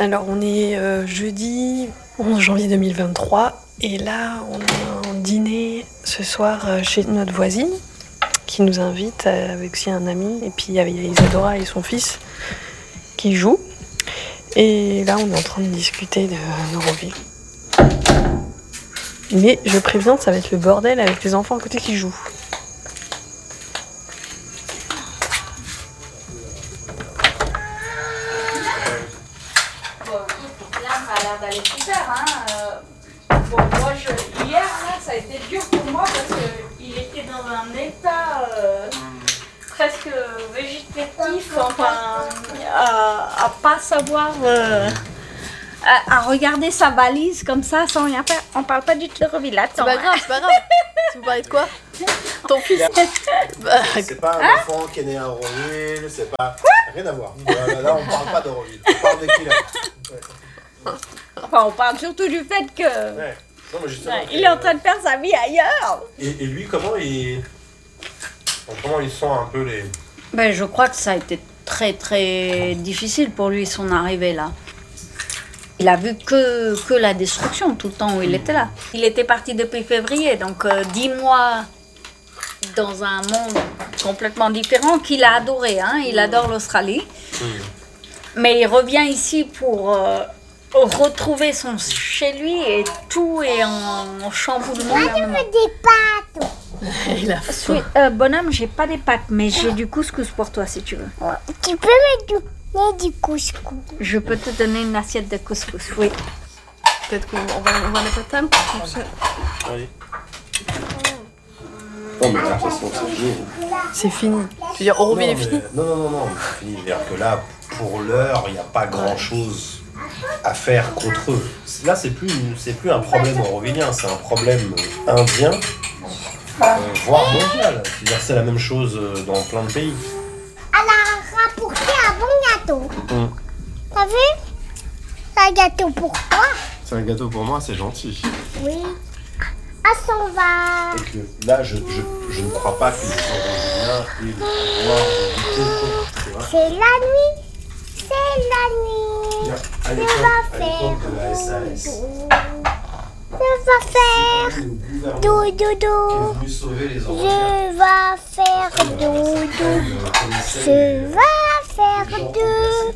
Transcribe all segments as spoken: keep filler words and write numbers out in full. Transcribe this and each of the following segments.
Alors on est euh, jeudi onze janvier deux mille vingt-trois et là on a un dîner ce soir euh, chez notre voisine qui nous invite euh, avec aussi un ami, et puis il y a Isadora et son fils qui jouent, et là on est en train de discuter de Neuroville. Mais je préviens, ça va être le bordel avec les enfants à côté qui jouent. D'aller super, hein. Euh, bon, moi, je, hier, là, ça a été dur pour moi parce qu'il était dans un état euh, presque végétatif, enfin, à, à pas savoir, euh, à, à regarder sa valise comme ça sans rien faire. On parle pas du tout de Neuroville, C'est attends. pas grave, c'est pas grave. Tu vous parlez de quoi? Ton fils? Bah, C'est pas un hein? enfant qui est né à Auroville, c'est pas... Rien à voir. Là, là, on parle pas d'Auroville, on parle de qui là. Ouais. Enfin, on parle surtout du fait que Ouais. Non, mais justement, ouais, il est en train de faire sa vie ailleurs. Et, et lui, comment il... Comment il sent un peu les... Ben, je crois que ça a été très très difficile pour lui son arrivée là. Il a vu que, que la destruction tout le temps où il était là. Il était parti depuis février, donc euh, dix mois dans un monde complètement différent qu'il a adoré. Hein. Il adore l'Australie. Mmh. Mais il revient ici pour euh, retrouver son chez lui et tout est en, en chamboulement. Moi, je veux des pâtes. il a faim. Oui, euh, bonhomme, j'ai pas des pâtes, mais j'ai du couscous pour toi si tu veux. Tu peux me donner du couscous. Je peux te donner une assiette de couscous, oui. Peut-être qu'on va, on va mettre à table. comme ça. Oui. Non, mais là, de toute façon, c'est fini. C'est fini. Tu veux dire, Auroville est Non, fini? mais- Non, non, non, non, c'est fini. C'est-à-dire que là, pour l'heure, il n'y a pas grand-chose à faire contre eux. Là, c'est plus, c'est plus un problème aurovillien, c'est un problème indien, euh, voire mondial. C'est-à-dire que c'est la même chose euh, dans plein de pays. Elle a rapporté un bon gâteau. Mm. T'as vu? C'est un gâteau pour toi. C'est un gâteau pour moi, c'est gentil. Oui. Elle s'en va. Et que là, je, je, je ne crois pas que les Aurovilliens aient le pouvoir d'éviter tout. Tu vois. C'est la nuit. C'est la nuit. Bien, à Je l'époque, à vais l'époque faire de la S A S, Je vais faire le gouvernement qui doudou. est venu sauver les Aurovilliens. Je vais faire doudou. Je vais faire doudou.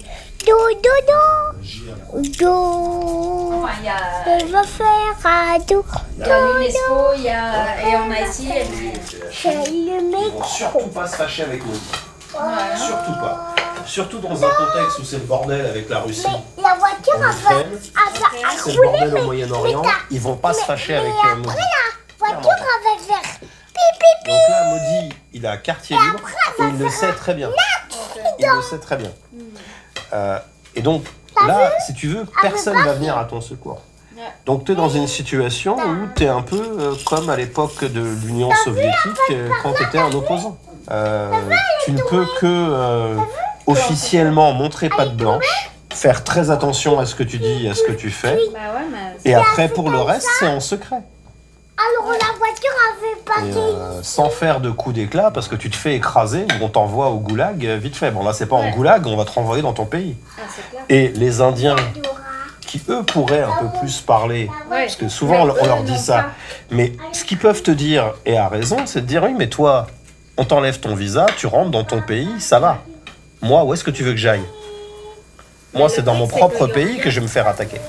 Doudou. Doudou. Enfin, il y a, Je vais faire un doudou. il y a l'UNESCO, il y a, et on a ici. C'est le Ils vont micro. surtout pas se fâcher avec nous. Surtout pas. Surtout dans un contexte où c'est le bordel avec la Russie. Mais la voiture En a fait. Ukraine, a fait- a c'est le roulé, bordel mais- au Moyen-Orient. mais t'as- Ils vont pas se fâcher mais avec après, euh, Maudit. La voiture avait fait pi pi Donc là, Maudit, il a quartier libre et il le sait très bien. Il le sait très bien. Euh, et donc là, si tu veux, personne va venir à ton secours. Donc tu es dans une situation où tu es un peu euh, comme à l'époque de l'Union soviétique euh, quand tu étais un opposant. Euh, tu ne peux que euh, officiellement montrer patte blanche, faire très attention à ce que tu dis et à ce que tu fais, Bah ouais, mais et après pour le reste c'est en secret. Alors la voiture avait Et, passé. euh, sans faire de coup d'éclat parce que tu te fais écraser ou on t'envoie au goulag euh, vite fait. Bon là c'est pas en Ouais. goulag, on va te renvoyer dans ton pays. ah, c'est clair. Et les Indiens qui eux pourraient un peu plus parler, Ouais. parce que souvent on, on leur dit ça, mais ce qu'ils peuvent te dire, et à raison, c'est de dire oui mais toi, on t'enlève ton visa, tu rentres dans ton pays, ça va. Moi, où est-ce que tu veux que j'aille? Moi, Mais c'est le dans truc, mon c'est propre que pays Yogi- que je vais me faire attaquer.